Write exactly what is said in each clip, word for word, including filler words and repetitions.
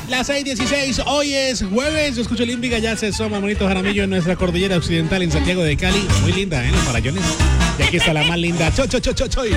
Las seis dieciséis, hoy es jueves. Yo escucho Olímpica, ya se asoma Monito Jaramillo en nuestra cordillera occidental en Santiago de Cali. Muy linda, ¿eh? Los farallones. Y aquí está la más linda. Cho, cho, cho, cho, cho.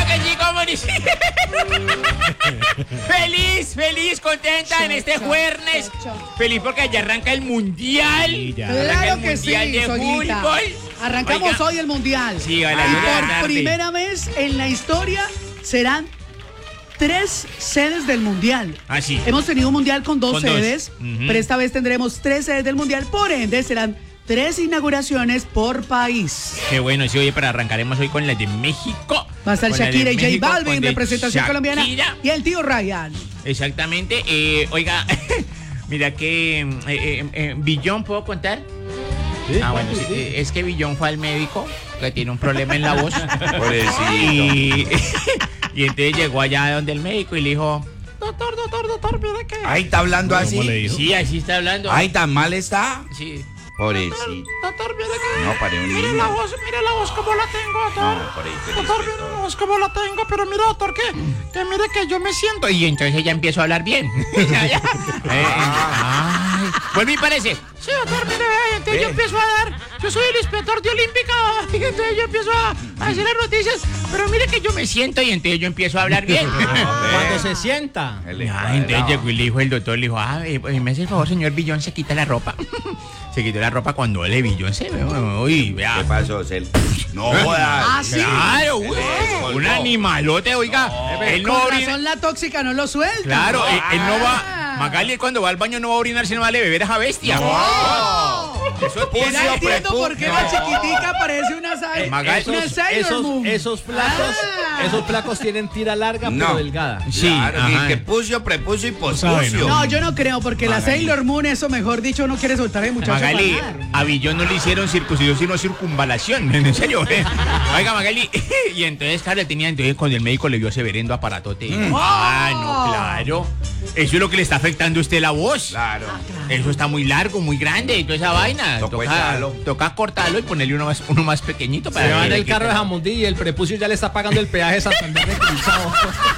Feliz, feliz, contenta en este jueves. Feliz porque ya arranca el mundial. Sí, ya. Claro el que mundial sí, de Soyita. fútbol. Arrancamos Oiga. hoy el mundial. Sí, a la y una de la por tarde. primera vez en la historia serán tres sedes del mundial. Ah, sí. Hemos tenido un mundial con dos Con dos. sedes, Ujú. pero esta vez tendremos tres sedes del mundial. Por ende, serán tres inauguraciones por país. Qué bueno, sí, oye, pero arrancaremos hoy con la de México. Va a estar Con la de Shakira y J México, Balvin, con de representación colombiana. Shakira. Y el tío Ryan. Exactamente. Eh, oiga, mira que eh, eh, eh, Billón, ¿puedo contar? ¿Sí? Ah, bueno, sí, eh, es que Billón fue al médico, que tiene un problema en la voz. Pobrecito. Y, y entonces llegó allá donde el médico y le dijo, doctor, doctor, doctor, mira que... Ay, está hablando ¿Cómo le así. dijo? Sí, así está hablando. Ay, tan mal está. Sí. Pobrecito. Doctor, mira que... No, paré un Mire niño. la voz, mire la voz como la tengo, doctor. No, por ahí te Doctor, mire respeto. la voz como la tengo, pero mira, doctor, que, que mire que yo me siento. Y entonces ella empezó a hablar bien. Ya, ya. Eh, ay, vuelve y parece. Sí, doctor, mire, vea, y entonces yo Ve. empiezo a dar. Yo soy el inspector de Olímpica. Y entonces yo empiezo a, a hacer las noticias. Pero mire que yo me siento y entonces yo empiezo a hablar bien. Cuando se sienta. El Ah, entonces encuadrado. llegó y le dijo el doctor, le dijo, ah, eh, eh, me hace el favor, señor Billón, se quita la ropa. Se quitó la ropa cuando le Billón se ve, uy, ¿Qué vea. pasó, Cel? No jodas. Ah, sí. Claro, uy, Eso, un no. animalote, oiga. Él no Con orina. razón la tóxica no lo suelta. Claro, él, él no Ah. va. Magali cuando va al baño no va a orinar, sino va a beber a esa bestia. Eso es Ya Pucio, entiendo por qué la chiquitica parece una, sa- Eh, Magal, una Esos, Sailor esos, Moon. esos flacos, Ah. esos flacos tienen tira larga No. pero delgada. Sí, Claro, ajá. que, que pucio, prepucio y sabe, pospucio. No, yo no creo, porque la Magali. Sailor Moon, eso mejor dicho, no quiere soltar el muchacho. Magali, para nada. a Billón no le hicieron circuncisión, sino circunvalación. En serio. eh. Oiga, Magali. Y entonces, claro, tenía, entonces cuando el médico le vio ese verendo aparatote. Ah, no, claro. Eso es lo que le está afectando a usted la voz. Claro. Eso está muy largo, muy grande y toda esa vaina. Tocó Toca, echarlo. toca cortarlo y ponerle uno más, uno más pequeñito para Se va en que el le carro de quite- Jamundí y el prepucio ya le está pagando el peaje de Santander de Cruzado.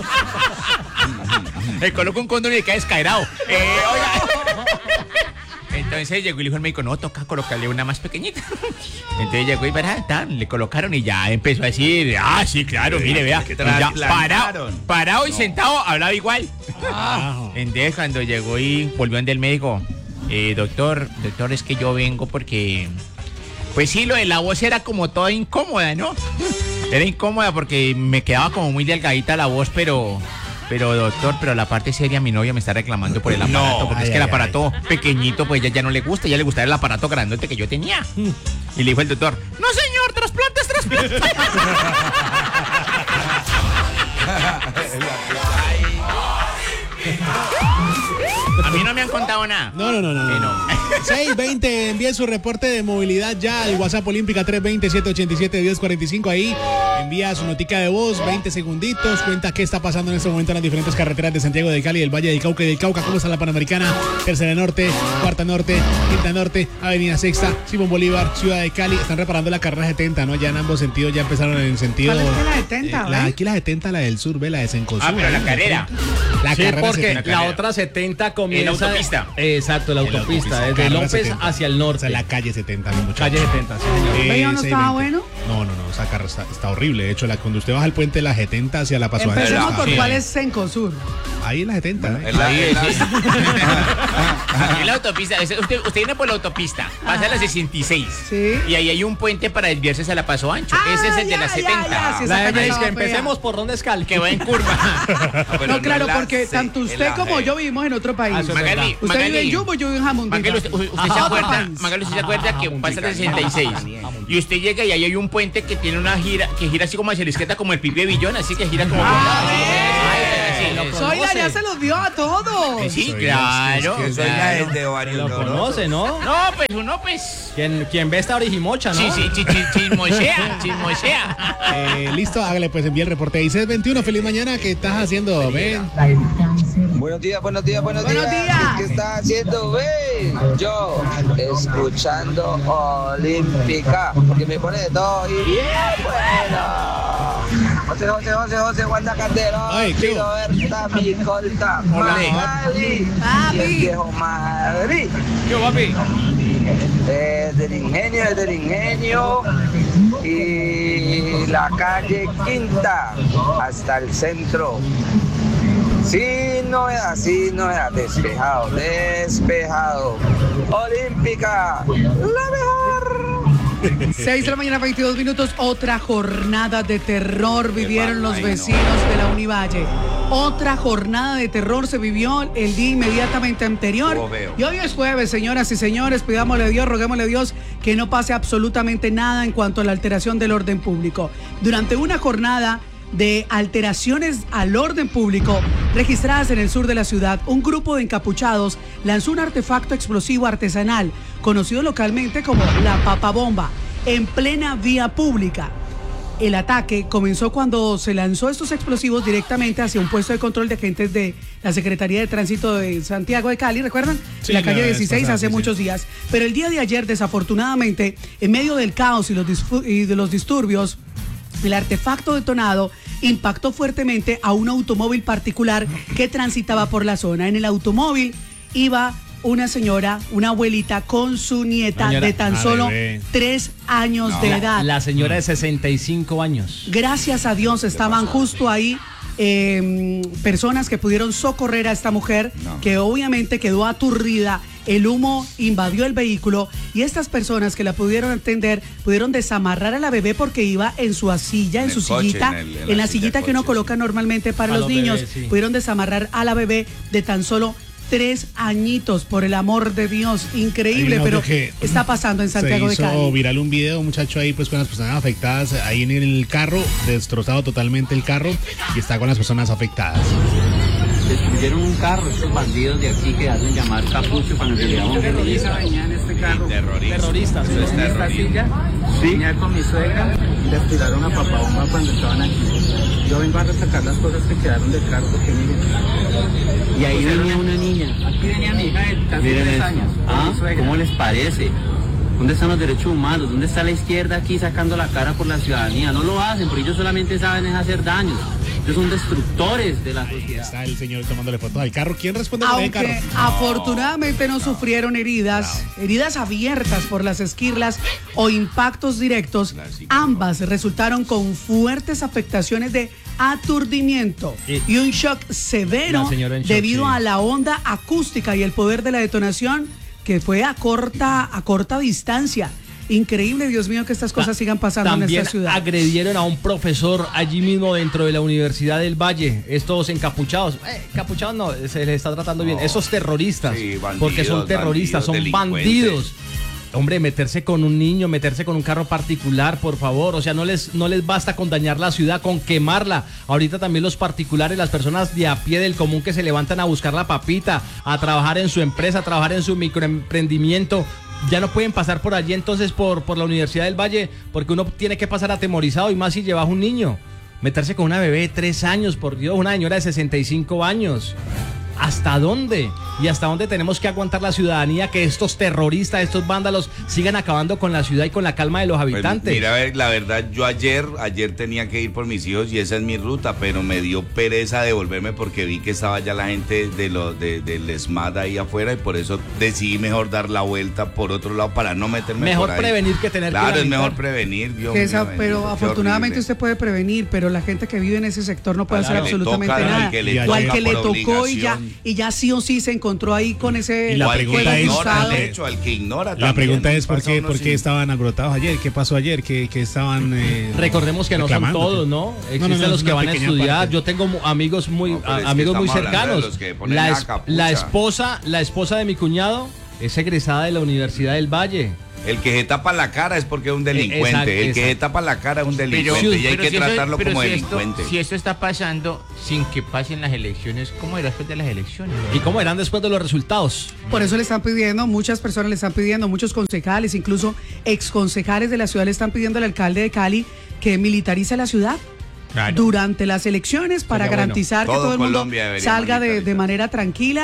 Le coloca un condón y le cae descaerado. Eh, oiga. Entonces llegó y le dijo el médico, no, toca colocarle una más pequeñita. Entonces llegó y verá, tan, le colocaron y ya empezó a decir, ah, sí, claro, mire, vea. que Y ya trasplantaron. parado, parado y No. sentado, hablaba igual. Ah. Entonces cuando llegó y volvió ante el médico, eh, doctor, doctor, es que yo vengo porque... Pues sí, lo de la voz era como toda incómoda, ¿no? Era incómoda porque me quedaba como muy delgadita la voz, pero... Pero doctor, pero la parte seria, mi novia me está reclamando por el aparato, No. porque es Ay, que el ay, aparato pequeñito, pues ya, ya no le gusta, ya le gustaba el aparato grandote que yo tenía. Y le dijo el doctor, no señor, trasplantes, trasplantes. A mí no me han contado nada. No, no, no, no. Que no. no. seis veinte, envíe su reporte de movilidad ya al WhatsApp Olímpica tres veinte, siete ochenta y siete, diez cuarenta y cinco. Ahí envía su notica de voz, veinte segunditos, cuenta qué está pasando en este momento en las diferentes carreteras de Santiago de Cali, del Valle del Cauca y del Cauca. ¿Cómo está la Panamericana? Tercera Norte, Cuarta Norte, Quinta Norte, Avenida Sexta, Simón Bolívar, Ciudad de Cali. Están reparando la carrera setenta, ¿no? Ya en ambos sentidos ya empezaron en el sentido... ¿Cuál es que la setenta, Eh, la, ve? aquí la setenta, la del sur, ve, la de Sencosud. Ah, pero la ¿eh? carrera. La Sí, carrera porque setenta. la otra setenta comienza... En la autopista. Exacto, la En la autopista, autopista, desde carrera López setenta. hacia el O norte. sea, la calle setenta, no, muchachos. Calle setenta, sí, señor. Eh, ¿Veía no seis estaba veinte. bueno? No, no, no, esa carrera está, está horrible. De hecho, la, cuando usted baja el puente de la setenta hacia la Paso Ancha, Empecemos está- por sí. cuál es Sencosur. ahí en la setenta. ¿eh? En la- Ahí, en la- sí. Aquí en la autopista, ese- usted, usted viene por la autopista, pasa a la sesenta y seis. Sí. Y ahí hay un puente para desviarse hacia la Paso Ancho. Ah, Ese es el de ya, la ya, setenta. ya, sí, La esa de calle es que estaba fea. empecemos por donde es Cal. Que va en curva. pero No, claro, es la porque C, tanto es usted la como G. yo vivimos en otro país. Ah, eso es Magali, verdad. Usted vive Magali, en Jumbo, yo vivo en Jamundí. Magali, usted, usted se Ajá. acuerda, Magali, usted se acuerda que pasa la sesenta y seis y usted llega y ahí hay un puente que tiene una gira, que gira así como hacia la izquierda como el Pipi de Billón, así que gira como... Ah, Ay, lo sí, sí, Soy la conoce. ya se los dio a todos. sí, Soy claro. Que soy la claro. es de varios Lo doros. conoce, ¿no? No, pues uno pues... Quien, quien ve esta orejimocha, ¿no? Sí, sí, chi- chi- chismosea, chismosea. Eh, listo, hágale pues, envía el reporte. Y seis veintiuno, feliz mañana. ¿Qué estás haciendo? Ven. Buenos días, buenos días, buenos, Buenos días. ¿Qué estás haciendo, güey? Yo, escuchando Olímpica, porque me pone de todo y bien bueno. José, José, José, José, Wanda Calderón, Ay, ¿qué hubo? Rigoberta, mi colta, Órale. Magali, Papi. y el viejo Madrid. ¿Qué papi? Desde el ingenio, desde el ingenio y la calle Quinta hasta el centro. Sí, no es así, no es despejado, despejado. Olímpica, la mejor. seis de la mañana, veintidós minutos. Otra jornada de terror vivieron los Ay, no. vecinos de la Univalle. Otra jornada de terror se vivió el día inmediatamente anterior. Estuvo feo. Y hoy es jueves, señoras y señores. Pidámosle a Dios, roguémosle a Dios que no pase absolutamente nada en cuanto a la alteración del orden público. Durante una jornada de alteraciones al orden público registradas en el sur de la ciudad, un grupo de encapuchados lanzó un artefacto explosivo artesanal, conocido localmente como la papabomba, en plena vía pública. El ataque comenzó cuando se lanzó estos explosivos directamente hacia un puesto de control de agentes de la Secretaría de Tránsito de Santiago de Cali, ¿recuerdan? Sí, la la calle vez dieciséis pasada, hace sí, muchos sí. días. Pero el día de ayer, desafortunadamente, en medio del caos y los, disfu- y de los disturbios, el artefacto detonado impactó fuertemente a un automóvil particular que transitaba por la zona. En el automóvil iba una señora, una abuelita con su nieta Señora, de tan ah, solo bebé. tres años de edad. La señora de sesenta y cinco años. Gracias a Dios estaban justo ahí eh, personas que pudieron socorrer a esta mujer, No. que obviamente quedó aturdida. El humo invadió el vehículo y estas personas que la pudieron atender pudieron desamarrar a la bebé porque iba en su silla, en, En su el coche, sillita, en el- en en, la la silla sillita de que uno coche, coloca sí. normalmente para A los los niños. bebés, sí. Pudieron desamarrar a la bebé de tan solo tres añitos, por el amor de Dios. Increíble, Hay un pero audio que está pasando en Santiago se de hizo Cali. viral un video, un muchacho ahí pues con las personas afectadas ahí en el carro, destrozado totalmente el carro y está con las personas afectadas. Destruyeron un carro, estos bandidos de aquí que hacen llamar capucho cuando en realidad son guerrillistas. Venía en este carro, Terroristas. en esta silla, venía con mi suegra y les tiraron a papá bomba cuando estaban aquí. Yo vengo a sacar las cosas que quedaron del carro porque miren. Y ahí venía una niña. Aquí venía mi hija de casi Miren tres eso. años. con Ah, mi suegra. ¿cómo les parece? ¿Dónde están los derechos humanos? ¿Dónde está la izquierda aquí sacando la cara por la ciudadanía? No lo hacen, porque ellos solamente saben es hacer daños. Ellos son destructores de la Ahí sociedad. está el señor tomándole fotos al carro. ¿Quién responde por el Aunque carro? afortunadamente no, sufrieron heridas, heridas abiertas por las esquirlas o impactos directos, ambas resultaron con fuertes afectaciones de aturdimiento Y- y un shock severo La señora en shock, debido sí. a la onda acústica y el poder de la detonación que fue a corta, a corta distancia. Increíble, Dios mío, que estas cosas sigan pasando en También esta ciudad. agredieron a un profesor allí mismo dentro de la Universidad del Valle. Estos encapuchados, eh, encapuchados no, se les está tratando bien. Esos terroristas, Sí, bandidos, porque son terroristas, bandidos, son delincuentes. bandidos. Hombre, meterse con un niño, meterse con un carro particular, por favor. O sea, no les, no les basta con dañar la ciudad, con quemarla. Ahorita también los particulares, las personas de a pie del común que se levantan a buscar la papita, a trabajar en su empresa, a trabajar en su microemprendimiento, ya no pueden pasar por allí entonces por, por la Universidad del Valle, porque uno tiene que pasar atemorizado y más si llevas un niño. Meterse con una bebé de tres años, por Dios, una señora de sesenta y cinco años. ¿Hasta dónde? ¿Y hasta dónde tenemos que aguantar la ciudadanía que estos terroristas, estos vándalos sigan acabando con la ciudad y con la calma de los Pues, habitantes? mira, a ver, la verdad, yo ayer, ayer tenía que ir por mis hijos y esa es mi ruta, pero me dio pereza devolverme porque vi que estaba ya la gente de lo, de, del ESMAD ahí afuera y por eso decidí mejor dar la vuelta por otro lado para no meterme Mejor por ahí. prevenir que tener que Claro, es lamentar. mejor prevenir, Dios Que esa- mío, pero bendito, qué afortunadamente horrible. usted puede prevenir, pero la gente que vive en ese sector no puede Claro, hacer le absolutamente toca, nada. al que le o al toca que le por tocó y ya, obligación. y ya sí o sí se encontró ahí con ese Y la O al pregunta que es- ignora, cruzado. de hecho, al que ignora La también, pregunta es por pasa qué, uno por sin- qué estaban alborotados ayer, qué pasó ayer, qué, qué estaban eh, Recordemos que no son reclamando? todos, ¿no? Existen no, no, los es que una van a pequeña estudiar. parte. Yo tengo mu- amigos muy, No, pero a- es que amigos muy estamos hablando de cercanos. los que ponen La, la es- capucha. la esposa, la esposa de mi cuñado es egresada de la Universidad del Valle. El que se tapa la cara es porque es un delincuente. exacto, el que exacto. se tapa la cara es un Pero, delincuente y hay pero que si eso- tratarlo pero como si esto- delincuente. si esto está pasando sin que pasen las elecciones, ¿cómo era después de las elecciones? ¿Y cómo eran después de los resultados? Por eso le están pidiendo, muchas personas le están pidiendo, muchos concejales, incluso exconcejales de la ciudad le están pidiendo al alcalde de Cali que militarice la ciudad durante las elecciones para Sería bueno. garantizar que Todo todo el mundo Colombia debería salga de, de militarizar. manera tranquila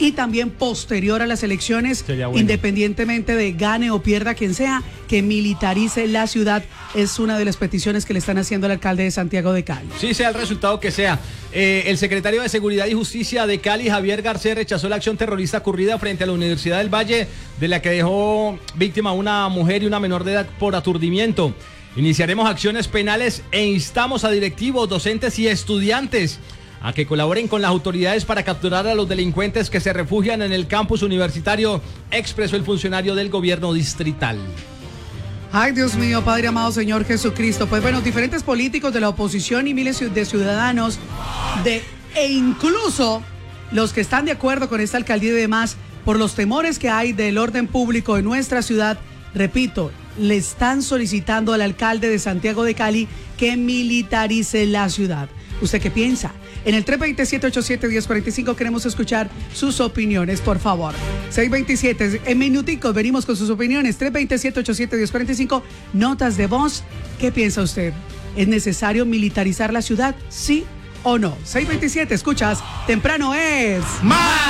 y también posterior a las elecciones, Sería bueno. independientemente de gane o pierda quien sea, que militarice la ciudad. Es una de las peticiones que le están haciendo al alcalde de Santiago de Cali. Sí, sea el resultado que sea. Eh, el secretario de Seguridad y Justicia de Cali, Javier Garcés, rechazó la acción terrorista ocurrida frente a la Universidad del Valle, de la que dejó víctima una mujer y una menor de edad por aturdimiento. Iniciaremos acciones penales e instamos a directivos, docentes y estudiantes a que colaboren con las autoridades para capturar a los delincuentes que se refugian en el campus universitario, expresó el funcionario del gobierno distrital. Ay, Dios mío, Padre amado Señor Jesucristo. Pues bueno, diferentes políticos de la oposición y miles de ciudadanos de, e incluso los que están de acuerdo con esta alcaldía y demás, por los temores que hay del orden público en nuestra ciudad, repito, le están solicitando al alcalde de Santiago de Cali que militarice la ciudad. ¿Usted qué piensa? En el tres dos siete, ocho siete, uno cero cuatro cinco queremos escuchar sus opiniones, por favor. seis veintisiete, en minuticos venimos con sus opiniones. tres dos siete, ocho siete, uno cero cuatro cinco, notas de voz. ¿Qué piensa usted? ¿Es necesario militarizar la ciudad? ¿Sí o no? seis veintisiete, escuchas, temprano es... ¡Más!